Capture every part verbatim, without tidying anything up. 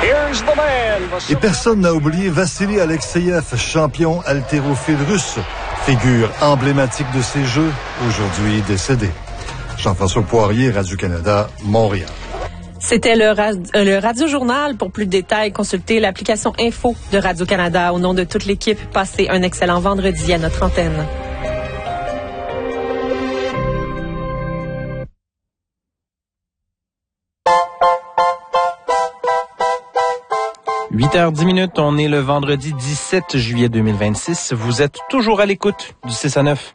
Et personne n'a oublié Vassili Alexeyev, champion haltérophile russe, figure emblématique de ces Jeux, aujourd'hui décédé. Jean-François Poirier, Radio-Canada, Montréal. C'était le, ra- le Radio-Journal. Pour plus de détails, consultez l'application Info de Radio-Canada. Au nom de toute l'équipe, passez un excellent vendredi à notre antenne. huit heures dix minutes, on est le vendredi dix-sept juillet deux mille vingt-six. Vous êtes toujours à l'écoute du six à neuf.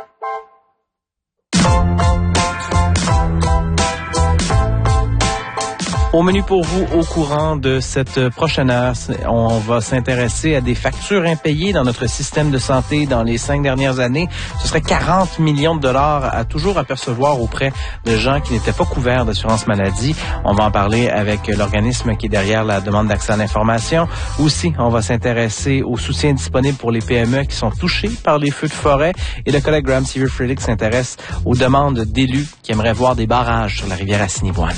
Au menu pour vous, au courant de cette prochaine heure, on va s'intéresser à des factures impayées dans notre système de santé dans les cinq dernières années. Ce serait quarante millions de dollars à toujours apercevoir auprès de gens qui n'étaient pas couverts d'assurance maladie. On va en parler avec l'organisme qui est derrière la demande d'accès à l'information. Aussi, on va s'intéresser au soutien disponible pour les P M E qui sont touchés par les feux de forêt. Et le collègue Graham Seaver-Frederick s'intéresse aux demandes d'élus qui aimeraient voir des barrages sur la rivière Assiniboine.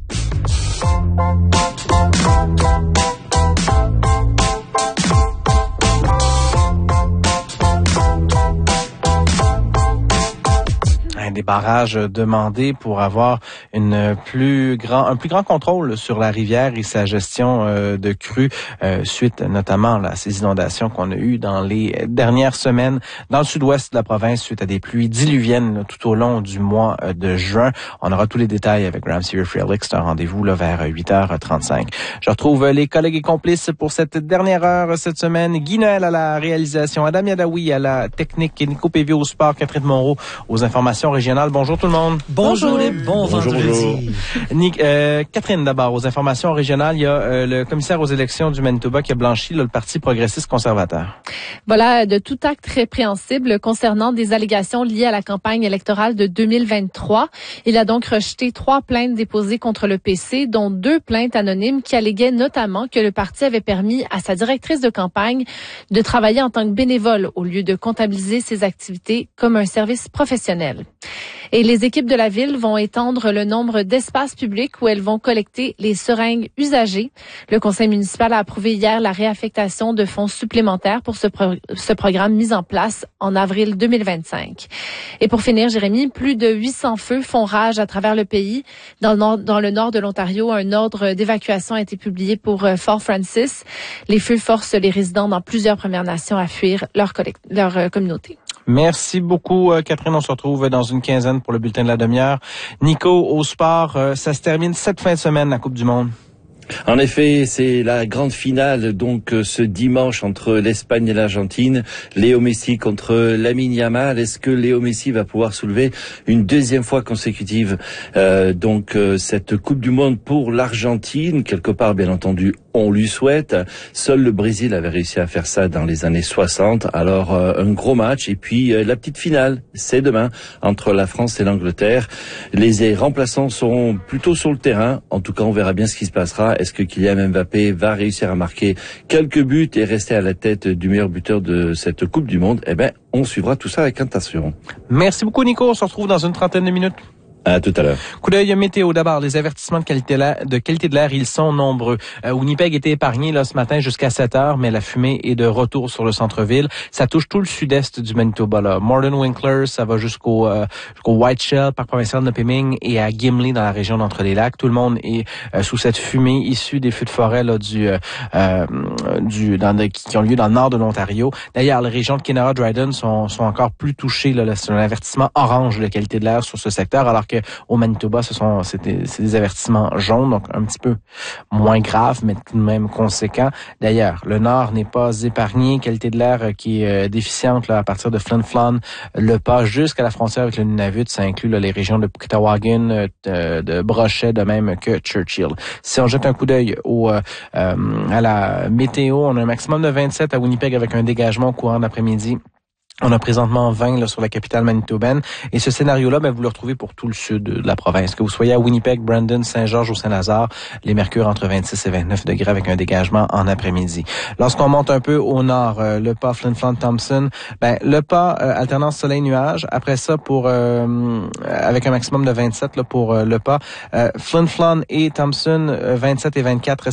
Des barrages demandés pour avoir une plus grand, un plus grand contrôle sur la rivière et sa gestion euh, de crues euh, suite notamment là, à ces inondations qu'on a eues dans les dernières semaines dans le sud-ouest de la province suite à des pluies diluviennes là, tout au long du mois euh, de juin. On aura tous les détails avec Graham Seaver-Frederick. C'est un rendez-vous là, vers huit heures trente-cinq. Je retrouve les collègues et complices pour cette dernière heure cette semaine. Guy Noël à la réalisation, Adam Yadawi à la technique, Nico Pévy au sport, Catherine Moreau aux informations régionales. Bonjour tout le monde. Bonjour et bon bonjour, vendredi. Bonjour. Nick, euh, Catherine d'abord, aux informations régionales, il y a euh, le commissaire aux élections du Manitoba qui a blanchi là, le Parti progressiste conservateur. Voilà, de tout acte répréhensible concernant des allégations liées à la campagne électorale de deux mille vingt-trois. Il a donc rejeté trois plaintes déposées contre le P C, dont deux plaintes anonymes qui alléguaient notamment que le parti avait permis à sa directrice de campagne de travailler en tant que bénévole au lieu de comptabiliser ses activités comme un service professionnel. Et les équipes de la ville vont étendre le nombre d'espaces publics où elles vont collecter les seringues usagées. Le conseil municipal a approuvé hier la réaffectation de fonds supplémentaires pour ce, pro- ce programme mis en place en avril deux mille vingt-cinq. Et pour finir, Jérémy, plus de huit cents feux font rage à travers le pays. Dans le nord, dans le nord de l'Ontario, un ordre d'évacuation a été publié pour euh, Fort Francis. Les feux forcent les résidents dans plusieurs Premières Nations à fuir leur, collect- leur euh, communauté. Merci beaucoup, Catherine. On se retrouve dans une quinzaine pour le bulletin de la demi-heure. Nico, au sport, ça se termine cette fin de semaine, la Coupe du Monde. En effet, c'est la grande finale donc ce dimanche entre l'Espagne et l'Argentine. Léo Messi contre Lamine Yamal. Est-ce que Léo Messi va pouvoir soulever une deuxième fois consécutive euh, donc euh, cette Coupe du Monde pour l'Argentine? Quelque part, bien entendu, on lui souhaite. Seul le Brésil avait réussi à faire ça dans les années soixante. Alors euh, un gros match et puis euh, la petite finale, c'est demain entre la France et l'Angleterre. Les remplaçants seront plutôt sur le terrain. En tout cas, on verra bien ce qui se passera. Est-ce que Kylian Mbappé va réussir à marquer quelques buts et rester à la tête du meilleur buteur de cette Coupe du Monde? Eh ben, on suivra tout ça avec attention. Merci beaucoup, Nico. On se retrouve dans une trentaine de minutes. À tout à l'heure. Coup d'œil météo d'abord. Les avertissements de qualité, de qualité de l'air, ils sont nombreux. Euh, Winnipeg était épargné là ce matin jusqu'à sept heures, mais la fumée est de retour sur le centre-ville. Ça touche tout le sud-est du Manitoba. Là. Morden Winkler, ça va jusqu'au, euh, jusqu'au Whiteshell, parc provincial de Nipiming, et à Gimli dans la région d'Entre-les-Lacs. Tout le monde est euh, sous cette fumée issue des feux de forêt là du, euh, du dans de, qui ont lieu dans le nord de l'Ontario. D'ailleurs, les régions de Kenora-Dryden sont, sont encore plus touchées. Là, c'est un avertissement orange de qualité de l'air sur ce secteur, alors que au Manitoba, ce sont c'est des, c'est des avertissements jaunes, donc un petit peu moins graves, mais tout de même conséquents. D'ailleurs, le Nord n'est pas épargné. Qualité de l'air qui est déficiente là, à partir de Flin Flon, le pas jusqu'à la frontière avec le Nunavut. Ça inclut là, les régions de Puketawagan, de, de Brochet, de même que Churchill. Si on jette un coup d'œil au euh, à la météo, on a un maximum de vingt-sept à Winnipeg avec un dégagement au courant d'après-midi. On a présentement vingt là, sur la capitale manitobaine. Et ce scénario-là, ben, vous le retrouvez pour tout le sud de la province. Que vous soyez à Winnipeg, Brandon, Saint-Georges ou Saint-Lazare, les mercures entre vingt-six et vingt-neuf degrés avec un dégagement en après-midi. Lorsqu'on monte un peu au nord, euh, le pas Flin Flon Thompson, ben, le pas euh, alternance soleil-nuage. Après ça, pour euh, avec un maximum de vingt-sept là, pour euh, le pas. Euh, Flin Flon et Thompson, euh, vingt-sept et vingt-quatre